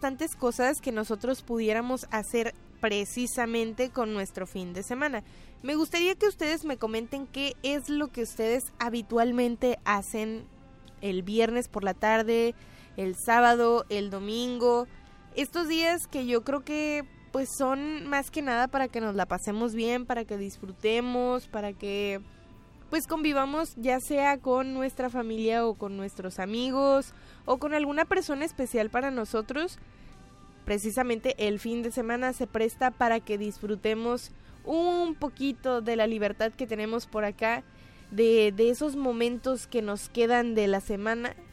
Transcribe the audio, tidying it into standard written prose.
bastantes cosas que nosotros pudiéramos hacer precisamente con nuestro fin de semana. Me gustaría que ustedes me comenten qué es lo que ustedes habitualmente hacen el viernes por la tarde, el sábado, el domingo, estos días que yo creo que pues son más que nada para que nos la pasemos bien, para que disfrutemos, para que pues convivamos ya sea con nuestra familia o con nuestros amigos o con alguna persona especial para nosotros. Precisamente el fin de semana se presta para que disfrutemos un poquito de la libertad que tenemos por acá, de esos momentos que nos quedan de la semana